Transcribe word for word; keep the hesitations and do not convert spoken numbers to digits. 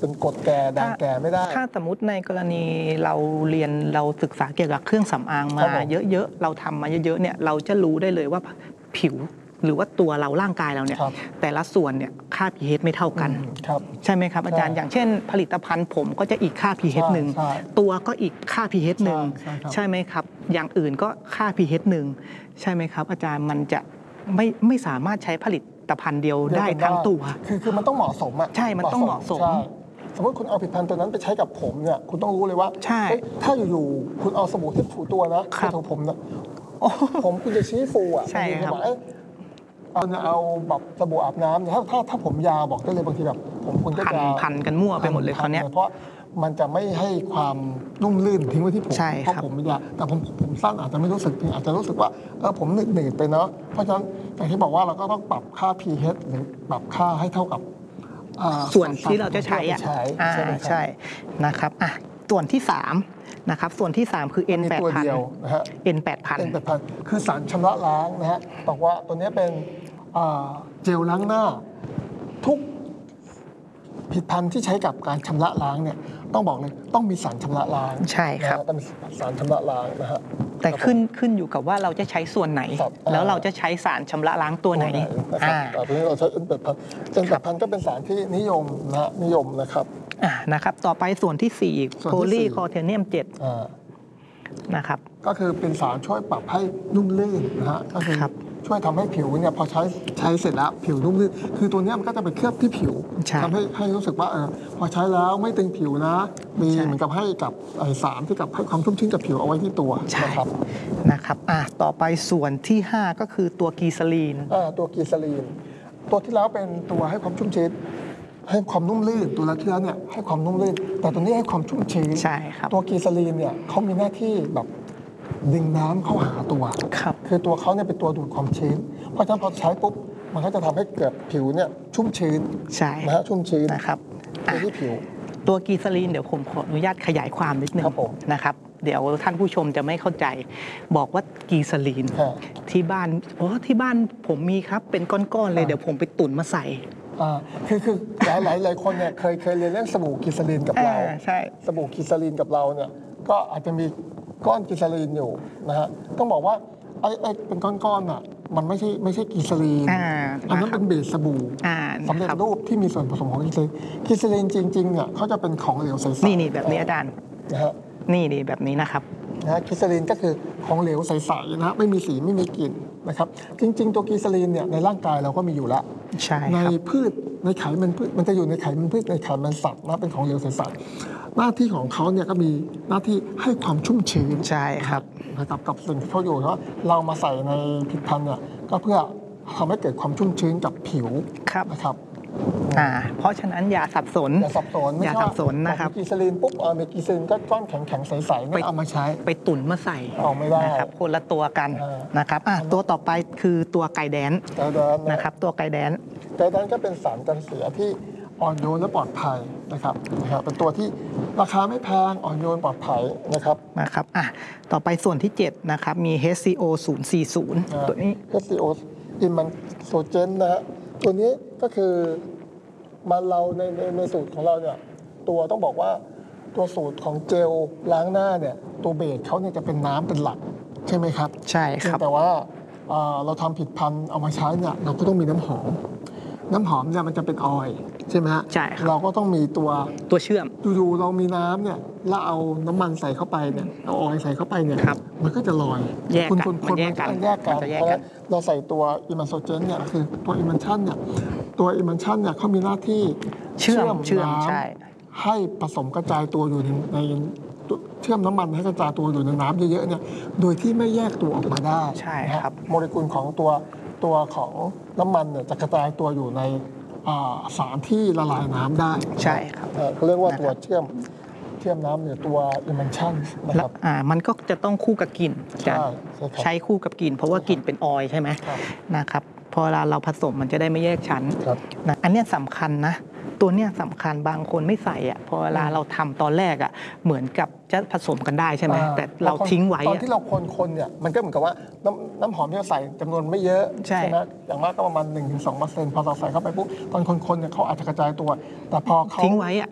เป็นกรดแก่ด่างแก่ไม่ได้ถ้าสมมติในกรณีเราเรียนเราศึกษาเกี่ยวกับเครื่องสำอางมาเยอะๆเราทำมาเยอะๆเนี่ยเราจะรู้ได้เลยว่าผิวหรือว่าตัวเราร่างกายเราเนี่ยแต่ละส่วนเนี่ยค่า pH ไม่เท่ากันใช่ไหมครับอาจารย์อย่างเช่นผลิตภัณฑ์ผมก็จะอีกค่า pH หนึ่งตัวก็อีกค่า pH หนึ่งใช่ไหมครับอย่างอื่นก็ค่า pH หนึ่งใช่ไหมครับอาจารย์มันจะไม่ไม่สามารถใช้ผลิตภัณฑ์เดียวได้ทั้งตัวคือคือมันต้องเหมาะสมอ่ะใช่มันต้องเหมาะสมสมมติคุณเอาผลิตภัณฑ์ตัวนั้นไปใช้กับผมเนี่ยคุณต้องรู้เลยว่าถ้าอยู่ๆคุณเอาสบู่ที่ถูตัวนะของผมนะผมคุณจะชี้ฟูอ่ะใช่ครับเอาเอาแบบสบู่อาบน้ำถ้าถ้าถ้าผมยาวบอกได้เลยบางทีแบบผมคุณก็จะพันกันมั่วไปหมดเลยเขาเนี้ยเพราะมันจะไม่ให้ความนุ่มลื่นทิ้งไว้ที่ผมเพราะผมยาวแต่ผมผมสั้นอาจจะไม่รู้สึกอาจจะรู้สึกว่าเออผมหนืดๆไปเนาะเพราะฉะนั้นอย่างที่บอกว่าเราก็ต้องปรับค่า pH หรือปรับค่าให้เท่ากับส่วนที่เราจะใช้อ่ะใช่นะครับอ่ะส่วนที่สามนะครับส่วนที่สามคือ เอ็น แปดพันนะฮะเอ็น แปดพันเอ็น แปดพัน คือสารชำระล้างนะฮะบอกว่าตัวนี้เป็นเจลล้างหน้าทุกผลิตภัณฑ์ที่ใช้กับการชำระล้างเนี่ยต้องบอกเลยต้องมีสารชำระล้างใช่ครับต้องมีสารชำระล้างนะฮะแต่ขึ้นขึ้นอยู่กับว่าเราจะใช้ส่วนไหนแล้วเราจะใช้สารชำระล้างตัวไหนนะครับตอนนี้เราใช้ เอ็น แปดพัน เอ็น แปดพัน ก็เป็นสารที่นิยมนะนิยมนะครับอ่านะครับต่อไปส่วนที่สี่โพลีคอเทเนียมเจ็ดนะครับก็คือเป็นสารช่วยปรับให้นุ่มลื่นนะฮะก็คือช่วยทำให้ผิวเนี่ยพอใช้ใช้เสร็จแล้วผิวนุ่มลื่นคือตัวนี้มันก็จะไปเคลือบที่ผิวทำให้ให้รู้สึกว่าเออพอใช้แล้วไม่ตึงผิวนะมีเหมือนกับให้กับสารที่กับให้ความชุ่มชื้นกับผิวเอาไว้ที่ตัวนะครับนะครับอ่ะต่อไปส่วนที่ห้าก็คือตัวกีซาลีนอ่าตัวกีซาลีนตัวที่แล้วเป็นตัวให้ความชุ่มชื้นให้ความนุ่มลื่นตัวละที่แล้วเนี่ยให้ความนุ่มลื่นแต่ตัวนี้ให้ความชุ่มชื้นใช่ครับตัวกีซาลีนเนี่ยเขามีหน้าที่แบบดึงน้ำเข้าหาตัวครับคือตัวเขาเนี่ยเป็นตัวดูดความชื้นเพราะฉะนั้นพอใช้ปุ๊บมันก็จะทำให้เกิดผิวเนี่ยชุ่มชื้นใช่นะฮะชุ่มชื้นนะครับที่ผิวตัวกีซาลีนเดี๋ยวผมขออนุญาตขยายความนิดนึงนะครับเดี๋ยวท่านผู้ชมจะไม่เข้าใจบอกว่ากีซาลีนที่บ้านโอ้ที่บ้านผมมีครับเป็นก้อนๆเลยเดี๋ยวผมไปตุ๋นมาใส่อ่าคือคือหลายหลายหลายคนเนี่ยเคยเคยเรียนเรื่องสบู่กีซาลีนกับเราใช่สบู่กีซาลีนกับเราเนี่ยก็อาจจะมีก้อนกีซาลีนอยู่นะฮะต้องบอกว่าไอ้ไอ้เป็นก้อนๆอ่ะมันไม่ใช่ไม่ใช่กีซาลีนอันนั้นเป็นเบสสบู่สำเร็จรูปที่มีส่วนผสมของกีซาลีนกีซาลีนจริงๆเนี่ยเขาจะเป็นของเหลวใสๆนี่นี่แบบนี้อาจารย์นะฮะนี่นี่แบบนี้นะครับนะกีซาลีนก็คือของเหลวใสๆนะไม่มีสีไม่มีกลิ่นนะครับจริงๆตัวกีซาลีนเนี่ยในร่างกายเราก็มีอยู่แล้วในพืชในไขมันพืชมันจะอยู่ในไขมันพืชในไขมันสัตว์นะเป็นของเหลวใสๆหน้าที่ของเขาเนี่ยก็มีหน้าที่ให้ความชุ่มชื้นใช่ครับนะครับกับสิ่งที่เขาอยู่ว่าเรามาใส่ในผลิตภัณฑ์เนี่ยก็เพื่อทำให้เกิดความชุ่มชื้นกับผิวนะครับอ่าเพราะฉะนั้นอย่าสับสนอย่าสับสนอย่าสับสนนะครับกีซาลีนปุ๊บเออมีกีซาลีนก็ก้อนแข็งๆใสๆไม่เอามาใช้ไปตุ๋นมาใส่เอาไม่ได้นะครับคนละตัวกันนะครับอ่ะตัวต่อไปคือตัวไก่แดนนะครับตัวไก่แดนไก่แดนก็เป็นสารกันเสียที่อ่อนโยนและปลอดภัยนะครับนะครับเป็นตัวที่ราคาไม่แพงอ่อนโยนปลอดภัยนะครับนะครับอ่ะต่อไปส่วนที่เจ็ดนะครับมี เอช ซี โอ ศูนย์ สี่ ศูนย์ ตัวนี้เอช ซี โอ อิมันโซเจนนะฮะตัวนี้ก็คือมาเราในในในสูตรของเราเนี่ยตัวต้องบอกว่าตัวสูตรของเจลล้างหน้าเนี่ยตัวเบสเขาเนี่ยจะเป็นน้ำเป็นหลักใช่ไหมครับใช่ครับแต่ว่าเราทำผิดพันธุ์เอามาใช้เนี่ยเราก็ต้องมีน้ำหอมน้ำหอมเนี่ยมันจะเป็นออยล์ใช่ไหมฮะใช่ครับเราก็ต้องมีตัวตัวเชื่อมดูๆเรามีน้ำเนี่ยแล้วเอาน้ำมันใส่เข้าไปเนี่ยเอาออยล์ใส่เข้าไปเนี่ยมันก็จะลอยแยกกันมันแยกกันแยกกันเพราะเราใส่ตัวอิมันโซเจนเนี่ยคือตัวอิมันชั่นเนี่ยตัวอิมันชั่นเนี่ยเขามีหน้าที่เชื่อมเชื่อมใช่ให้ผสมกระจายตัวอยู่ในในเชื่อมน้ำมันให้กระจายตัวอยู่ในน้ำเยอะๆเนี่ยโดยที่ไม่แยกตัวออกมาได้ใช่ครับโมเลกุลของตัวตัวของน้ำมันเนี่ยจะกระจายตัวอยู่ในสารที่ละลายน้ำได้ใช่ครับเขาเรียกว่าตัวเชื่อมเชื่อมน้ำเนี่ยตัวอิมันชั่นนะครับอ่ามันก็จะต้องคู่กับกลิ่นใช้คู่กับกลิ่นเพราะว่ากลิ่นเป็นออยล์ใช่ไหมนะครับพอเวลาเราผสมมันจะได้ไม่แยกชั้นนะอันนี้สำคัญนะตัวเนี้ยสำคัญบางคนไม่ใส่อ่ะพอเวลาเราทำตอนแรกอ่ะเหมือนกับจะผสมกันได้ใช่ไหมแต่เราทิ้งไว้ตอนที่เราคนๆเนี่ยมันก็เหมือนกับว่าน้ำน้ำหอมที่เราใส่จำนวนไม่เยอะใช่ไหมอย่างมากก็ประมาณ หนึ่งถึงสองเปอร์เซ็นต์ พอเราใส่เข้าไปปุ๊บตอนคนๆเนี่ยเขาอาจจะกระจายตัวแต่พอเขาทิ้งไว้อ่ะ